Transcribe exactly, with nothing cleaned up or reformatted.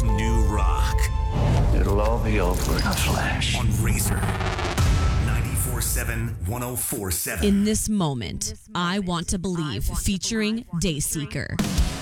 new rock. It'll all be over in a flash. On Razor. ninety-four seven, one oh four seven. In This Moment, I Want to Believe, featuring Dayseeker.